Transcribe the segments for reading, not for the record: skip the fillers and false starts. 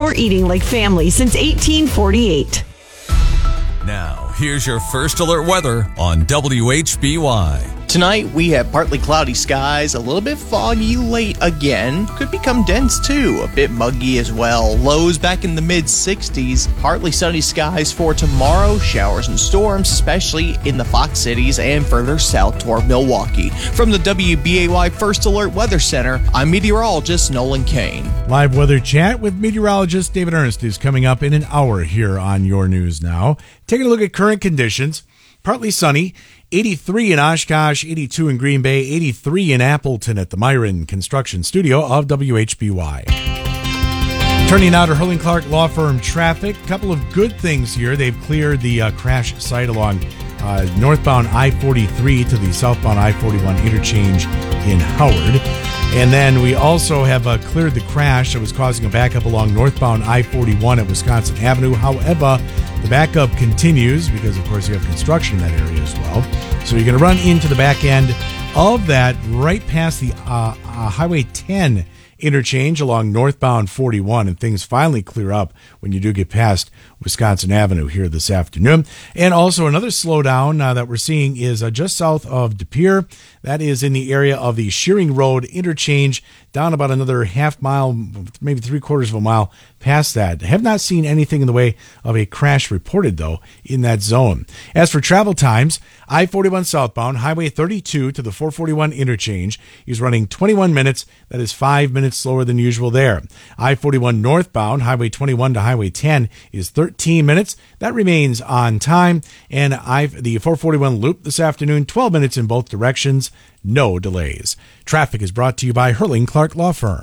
outdoor eating like family since 1848. Now, here's your first alert weather on WHBY. Tonight, we have partly cloudy skies, a little bit foggy late again. Could become dense too, a bit muggy as well. Lows back in the mid-60s. Partly sunny skies for tomorrow. Showers and storms, especially in the Fox cities and further south toward Milwaukee. From the WBAY First Alert Weather Center, I'm meteorologist Nolan Kane. Live weather chat with meteorologist David Ernst is coming up in an hour here on Your News Now. Taking a look at current conditions. Partly sunny, 83 in Oshkosh, 82 in Green Bay, 83 in Appleton at the Myron Construction Studio of WHBY. Turning now to Hurling Clark Law Firm traffic. A couple of good things here. They've cleared the crash site along northbound I-43 to the southbound I-41 interchange in Howard. And then we also have cleared the crash that was causing a backup along northbound I-41 at Wisconsin Avenue. However, the backup continues because, of course, you have construction in that area as well. So you're going to run into the back end of that right past the Highway 10 interchange along northbound 41, and things finally clear up when you do get past Wisconsin Avenue here this afternoon. And also another slowdown that we're seeing is just south of De Pere. That is in the area of the Shearing Road interchange, down about another half mile, maybe 3/4 of a mile past that. Have not seen anything in the way of a crash reported, though, in that zone. As for travel times, I-41 southbound, Highway 32 to the 441 interchange is running 21 minutes. That is 5 minutes slower than usual there. I-41 northbound, Highway 21 to Highway 10 is 13 minutes. That remains on time. And the 441 loop this afternoon, 12 minutes in both directions. No delays. Traffic is brought to you by Hurling Clark Law Firm.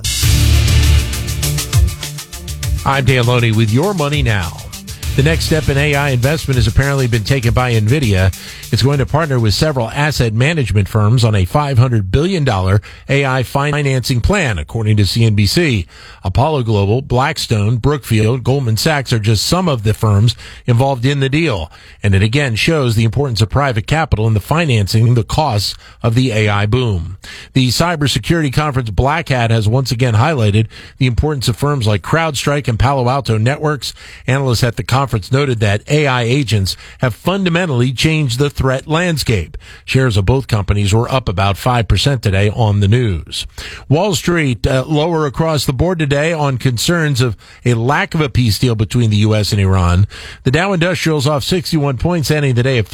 I'm Dan Loney with Your Money Now. The next step in AI investment has apparently been taken by NVIDIA. It's going to partner with several asset management firms on a $500 billion AI financing plan, according to CNBC. Apollo Global, Blackstone, Brookfield, Goldman Sachs are just some of the firms involved in the deal. And it again shows the importance of private capital in the financing the costs of the AI boom. The cybersecurity conference Black Hat has once again highlighted the importance of firms like CrowdStrike and Palo Alto Networks. Analysts at the conference noted that AI agents have fundamentally changed the threat landscape. Shares of both companies were up about 5% today on the news. Wall Street lower across the board today on concerns of a lack of a peace deal between the U.S. and Iran. The Dow Industrial's off 61 points, ending the day at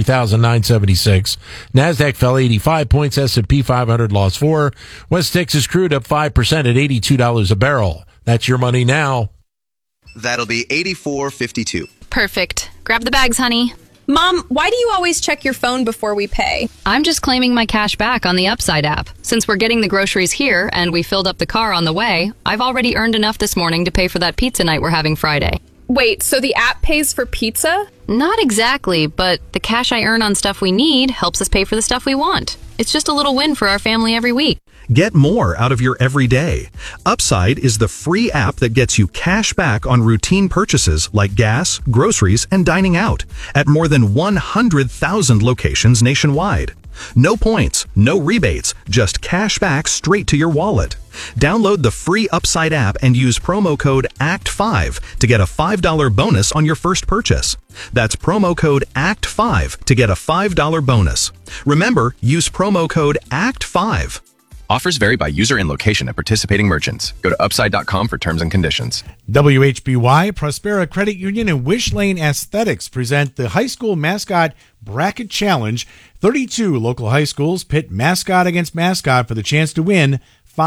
53,976. NASDAQ fell 85 points. S&P 500 lost 4. West Texas crude up 5% at $82 a barrel. That's Your Money Now. That'll be $84.52. Perfect. Grab the bags, honey. Mom, why do you always check your phone before we pay? I'm just claiming my cash back on the Upside app. Since we're getting the groceries here and we filled up the car on the way, I've already earned enough this morning to pay for that pizza night we're having Friday. Wait, so the app pays for pizza? Not exactly, but the cash I earn on stuff we need helps us pay for the stuff we want. It's just a little win for our family every week. Get more out of your everyday. Upside is the free app that gets you cash back on routine purchases like gas, groceries, and dining out at more than 100,000 locations nationwide. No points, no rebates, just cash back straight to your wallet. Download the free Upside app and use promo code ACT5 to get a $5 bonus on your first purchase. That's promo code ACT5 to get a $5 bonus. Remember, use promo code ACT5. Offers vary by user and location at participating merchants. Go to upside.com for terms and conditions. WHBY, Prospera Credit Union, and Wish Lane Aesthetics present the High School Mascot Bracket Challenge. 32 local high schools pit mascot against mascot for the chance to win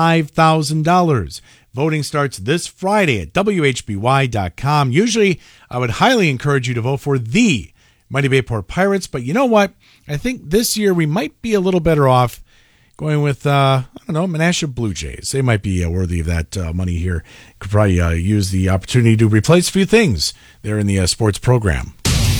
$5,000. Voting starts this Friday at WHBY.com. Usually, I would highly encourage you to vote for the Mighty Bayport Pirates, but you know what? I think this year we might be a little better off going with, Menasha Blue Jays. They might be worthy of that money here. Could probably use the opportunity to replace a few things there in the sports program.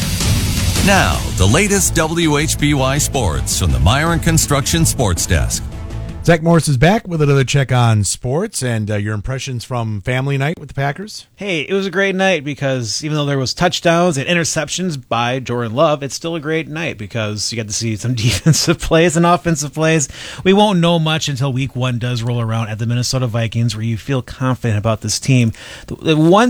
Now, the latest WHBY sports from the Myron Construction Sports Desk. Zach Morris is back with another check on sports and your impressions from family night with the Packers. Hey, it was a great night because even though there was touchdowns and interceptions by Jordan Love, it's still a great night because you got to see some defensive plays and offensive plays. We won't know much until week one does roll around at the Minnesota Vikings, where you feel confident about this team. The one